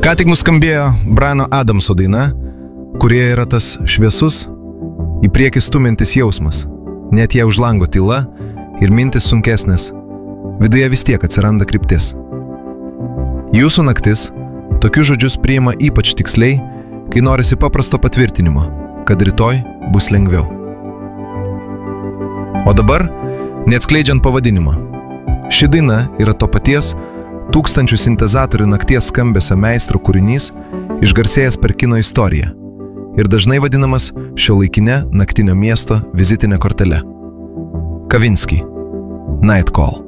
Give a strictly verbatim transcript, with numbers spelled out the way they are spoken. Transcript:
Ką tik nuskambėjo Briano Adamso daina, kurie yra tas šviesus, į priekį stumintis jausmas. Net jei už lango tyla ir mintis sunkesnės, viduje vis tiek atsiranda kryptis. Jūsų naktis tokius žodžius priima ypač tiksliai, kai norisi paprasto patvirtinimo, kad rytoj bus lengviau. O dabar, neatskleidžiant pavadinimą, ši daina yra to paties tūkstančių sintezatorių nakties skambesio meistro kūrinys, išgarsėjęs per kino istoriją ir dažnai vadinamas šiuolaikine naktinio miesto vizitinė kortele. Kavinsky. Night Call.